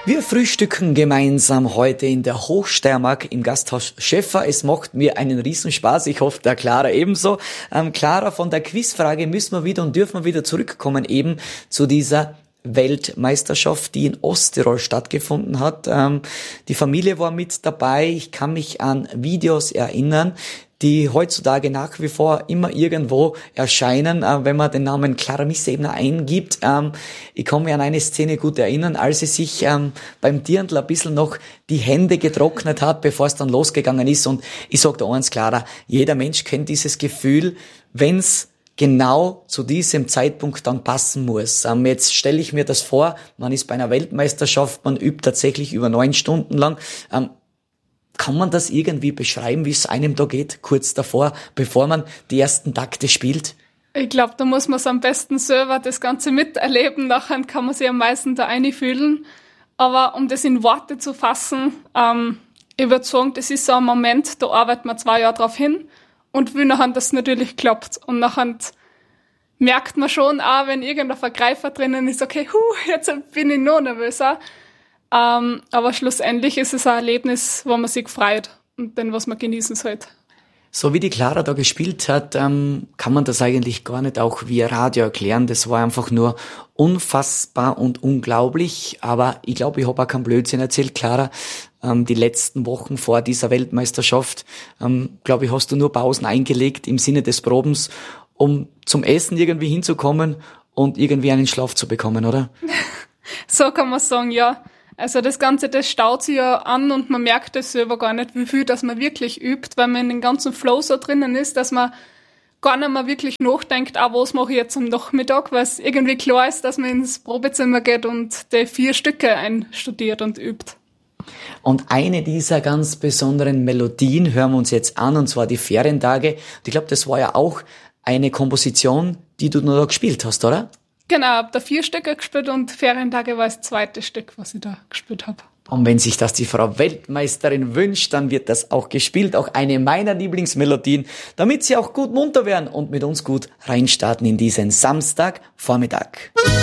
Wir frühstücken gemeinsam heute in der Hochsteiermark im Gasthaus Schäffer. Es macht mir einen Riesenspaß. Ich hoffe, der Clara ebenso. Clara, von der Quizfrage müssen wir wieder und dürfen wir wieder zurückkommen eben zu dieser Weltmeisterschaft, die in Osttirol stattgefunden hat. Die Familie war mit dabei. Ich kann mich an Videos erinnern, die heutzutage nach wie vor immer irgendwo erscheinen, wenn man den Namen Clara Missebner eingibt. Ich kann mich an eine Szene gut erinnern, als sie sich beim Dirndl ein bisschen noch die Hände getrocknet hat, bevor es dann losgegangen ist. Und ich sag dir eins, Clara, jeder Mensch kennt dieses Gefühl, wenn's genau zu diesem Zeitpunkt dann passen muss. Jetzt stelle ich mir das vor, man ist bei einer Weltmeisterschaft, man übt tatsächlich über 9 Stunden lang. Kann man das irgendwie beschreiben, wie es einem da geht, kurz davor, bevor man die ersten Takte spielt? Ich glaube, da muss man es am besten selber das Ganze miterleben, nachher kann man sich am meisten da einfühlen. Aber um das in Worte zu fassen, ich würde sagen, das ist so ein Moment, da arbeitet man 2 Jahre drauf hin und will nachher, dass es natürlich klappt. Und nachher merkt man schon auch, wenn irgendein Vergreifer drinnen ist, okay, jetzt bin ich noch nervöser. Aber schlussendlich ist es ein Erlebnis, wo man sich freut und dann, was man genießen sollte. So wie die Clara da gespielt hat, kann man das eigentlich gar nicht auch via Radio erklären. Das war einfach nur unfassbar und unglaublich. Aber ich glaube, ich habe auch keinen Blödsinn erzählt, Clara. Die letzten Wochen vor dieser Weltmeisterschaft, glaube ich, hast du nur Pausen eingelegt im Sinne des Probens, um zum Essen irgendwie hinzukommen und irgendwie einen Schlaf zu bekommen, oder? So kann man sagen, ja. Also das Ganze, das staut sich ja an und man merkt es selber gar nicht, wie viel dass man wirklich übt, weil man in den ganzen Flow so drinnen ist, dass man gar nicht mehr wirklich nachdenkt, was mache ich jetzt am Nachmittag, weil es irgendwie klar ist, dass man ins Probezimmer geht und die 4 Stücke einstudiert und übt. Und eine dieser ganz besonderen Melodien hören wir uns jetzt an, und zwar die Ferientage. Und ich glaube, das war ja auch eine Komposition, die du noch gespielt hast, oder? Genau, ich habe da 4 Stücke gespielt und Ferientage war das 2. Stück, was ich da gespielt habe. Und wenn sich das die Frau Weltmeisterin wünscht, dann wird das auch gespielt, auch eine meiner Lieblingsmelodien, damit Sie auch gut munter werden und mit uns gut reinstarten in diesen Samstagvormittag.